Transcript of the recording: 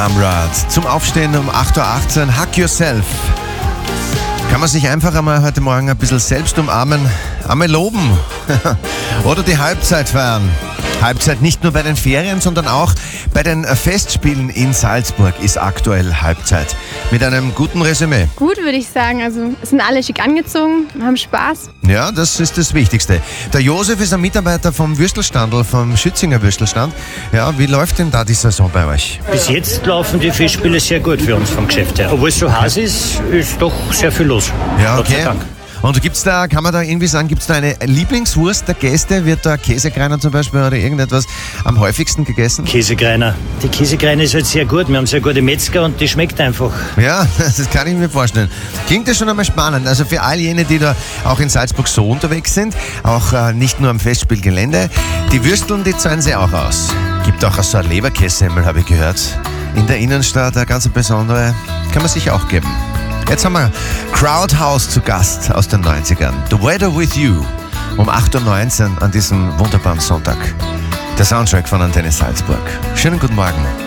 Amrad. Zum Aufstehen um 8.18 Uhr, Hug Yourself. Kann man sich einfach einmal heute Morgen ein bisschen selbst umarmen, einmal loben oder die Halbzeit feiern. Halbzeit nicht nur bei den Ferien, sondern auch bei den Festspielen in Salzburg ist aktuell Halbzeit. Mit einem guten Resümee. Gut, würde ich sagen. Also es sind alle schick angezogen, haben Spaß. Ja, das ist das Wichtigste. Der Josef ist ein Mitarbeiter vom Würstelstandl, vom Schützinger Würstelstand. Ja, wie läuft denn da die Saison bei euch? Bis jetzt laufen die Festspiele sehr gut für uns vom Geschäft her. Obwohl es so heiß ist, ist doch sehr viel los. Ja, Gott sei okay. Dank. Und kann man da irgendwie sagen, gibt es da eine Lieblingswurst der Gäste? Wird da Käsekreiner zum Beispiel oder irgendetwas am häufigsten gegessen? Käsekreiner. Die Käsekreiner ist halt sehr gut. Wir haben sehr gute Metzger und die schmeckt einfach. Ja, das kann ich mir vorstellen. Klingt ja schon einmal spannend. Also für all jene, die da auch in Salzburg so unterwegs sind, auch nicht nur am Festspielgelände, die Würsteln, die zahlen sie auch aus. Gibt auch so eine Leberkässemmel, habe ich gehört. In der Innenstadt eine ganz besondere, kann man sich auch geben. Jetzt haben wir Crowdhouse zu Gast aus den 90ern. The Weather With You um 8.19 Uhr an diesem wunderbaren Sonntag. Der Soundtrack von Antenne Salzburg. Schönen guten Morgen.